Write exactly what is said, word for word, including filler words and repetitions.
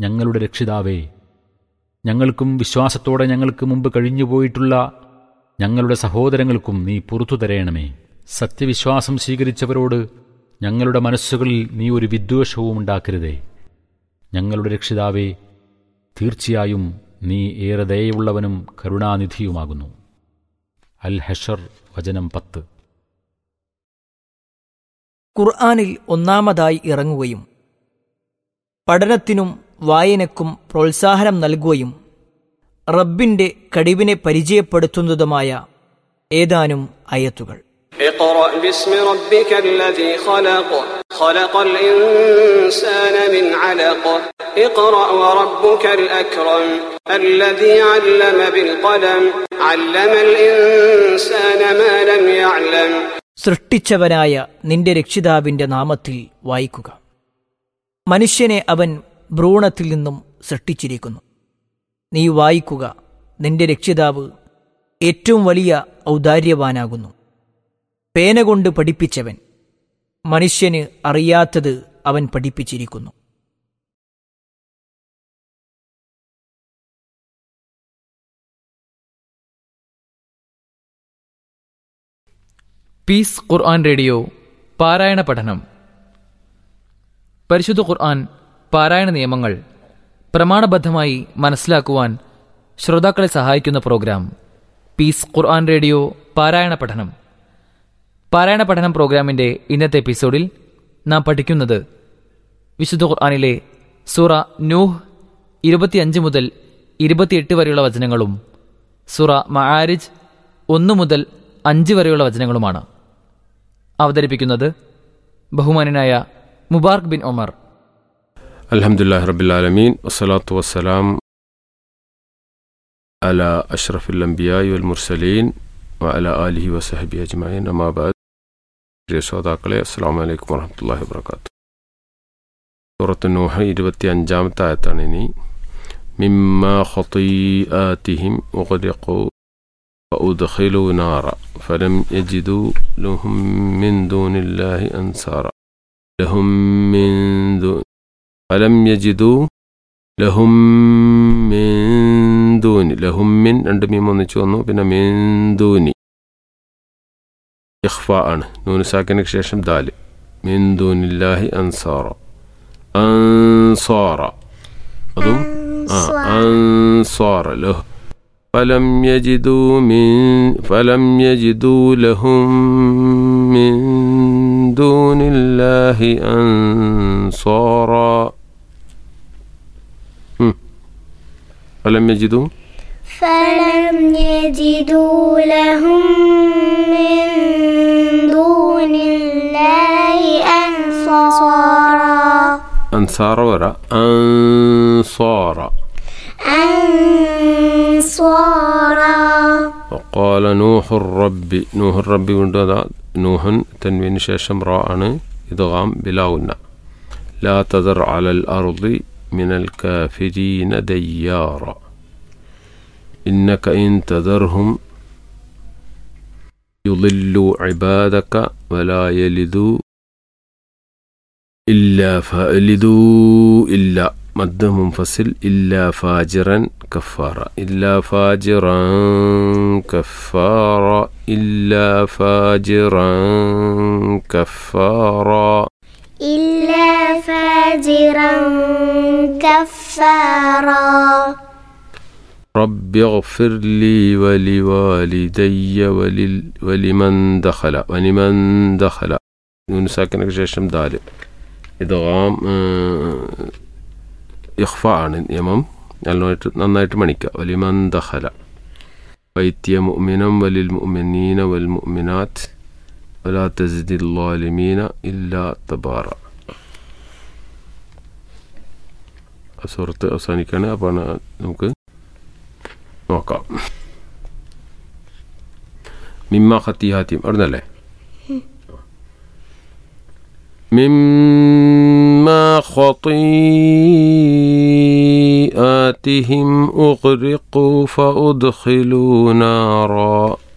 ഞങ്ങളുടെ രക്ഷിതാവേ, ഞങ്ങൾക്കും വിശ്വാസത്തോടെ ഞങ്ങൾക്ക് മുമ്പ് കഴിഞ്ഞുപോയിട്ടുള്ള ഞങ്ങളുടെ സഹോദരങ്ങൾക്കും നീ പുറത്തു തരേണമേ. സത്യവിശ്വാസം സ്വീകരിച്ചവരോട് ഞങ്ങളുടെ മനസ്സുകളിൽ നീ ഒരു വിദ്വേഷവും ഉണ്ടാക്കരുതേ. ഞങ്ങളുടെ രക്ഷിതാവേ, തീർച്ചയായും നീ ഏറെ ദയയുള്ളവനും കരുണാനിധിയുമാകുന്നു. അൽ ഹഷർ വചനം പത്ത്. ഖുർആനിൽ ഒന്നാമതായി ഇറങ്ങുകയും പഠനത്തിനും വായനക്കും പ്രോത്സാഹനം നൽകുകയും റബ്ബിന്റെ കഴിവിനെ പരിചയപ്പെടുത്തുന്നതുമായ ഏതാനും ആയത്തുകൾ. اقرأ باسم ربك الذي خلق خلق الإنسان من علق اقرأ وربك الأكرم الذي علم بالقلم علم الإنسان ما لم يعلم. സൃഷ്ടിച്ചവനായ നിന്റെ രക്ഷിതാവിന്റെ നാമത്തിൽ വായിക്കുക. മനുഷ്യനെ അവൻ ഭ്രൂണത്തിൽ നിന്നും സൃഷ്ടിച്ചിരിക്കുന്നു. നീ വായിക്കുക, നിന്റെ രക്ഷിതാവ് ഏറ്റവും വലിയ ഔദാര്യവാനാകുന്നു. പേന കൊണ്ട് പഠിപ്പിച്ചവൻ, മനുഷ്യന് അറിയാത്തത് അവൻ പഠിപ്പിച്ചിരിക്കുന്നു. പീസ് ഖുർആൻ റേഡിയോ പാരായണ പഠനം. പരിശുദ്ധ ഖുർആൻ പാരായണ നിയമങ്ങൾ പ്രമാണബദ്ധമായി മനസ്സിലാക്കുവാൻ ശ്രോതാക്കളെ സഹായിക്കുന്ന പ്രോഗ്രാം പീസ് ഖുർആൻ റേഡിയോ പാരായണ പഠനം. പാരായണ പഠനം പ്രോഗ്രാമിൻ്റെ ഇന്നത്തെ എപ്പിസോഡിൽ നാം പഠിക്കുന്നത് വിശുദ്ധ ഖുർആനിലെ സൂറ നൂഹ് ഇരുപത്തിയഞ്ച് മുതൽ ഇരുപത്തിയെട്ട് വരെയുള്ള വചനങ്ങളും സൂറ മആരിജ് ഒന്ന് മുതൽ അഞ്ച് വരെയുള്ള വചനങ്ങളുമാണ്. അവതരിപ്പിക്കുന്നത് ബഹുമാനനായ മുബാർക്ക് ബിൻ ഉമർ. അൽഹംദുലില്ലാഹി റബ്ബിൽ ആലമീൻ വസ്സലാത്തു വസ്സലാം അലാ അഷ്റഫിൽ അംബിയാഇ വൽ മുർസലീൻ വഅലാ ആലിഹി വസഹബിഹി അജ്മഈൻ. അമ്മാ ബഅദ്. പ്രിയ ശ്രോതാക്കളെ, അസ്സലാമു അലൈക്കും വറഹ്മത്തുള്ളാഹി വബറകാതുഹു. സൂറത്ത് നൂഹ് ഇരുപത്തിയഞ്ചാമത്തെ ആയത്താണ് ഇനി. മിമ്മാ ഖതീആതിഹിം ഉഗ്രിഖൂ ഫഉദ്ഖിലൂ നാറ ഫലം യജിദൂ ലഹും മിൻ ദൂനില്ലാഹി അൻസാറ ലഹും മിൻ ദൂ ഫലം യജിദൂ ലഹും മിൻ ദൂനി ലഹും മിൻ രണ്ട് മീം ഒന്നിച്ചു വന്നു. പിന്നെ മിൻ ദൂനി ഇഖ്ഫ ആണ്. നൂന് സാക്കിനു ശേഷം ദാല്. മിൻ ദൂനില്ലാഹി അൻസാറ അൻസാറ അതും അൻസാറ ലഹു ഫലം യജിദൂ മിൻ ഫലം യജിദൂ ലഹും മിൻ ദൂനില്ലാഹി അൻസാറ. ഫലം യജിദൂ فلم يجدوا لهم من دون الله أنصارا أنصار وراء أنصار أنصارا. وقال نوح الرب نوح الرب نوح تنوين شاشم راء إدغام بلاغنا لا تذر على الأرض من الكافرين ديارا إنك إن تذرهم يضلوا عبادك ولا يلدوا إلا فألدوا إلا مد منفصل إلا فاجرا كفارا إلا فاجرا كفارا إلا فاجرا كفارا إلا فاجرا كفارا. رب اغفر لي ولوالدي ولل ولمن دخل ولمن دخل نون ساكنة جيشم دال إدغام إخفاء عن يمم നന്നായിട്ട് മണിക്ക. വലിമൻ ദഖല വൈത്യ മുഅ്മിനം വലിൽ മുഅ്മിനീന വൽ മുഅ്മിനാത്ത് വലാ തസിദിൽ ളാലിമീന ഇല്ലാ തബാറ. സൂറത്ത് അവസാനിക്കാണ്. അപ്പോൾ നമുക്ക് നോക്കാം. മിമ്മ ഖതീഹാത്തിം അവിടുന്നല്ലേ? مما خطيئاتهم أغرقوا فأدخلوا نارا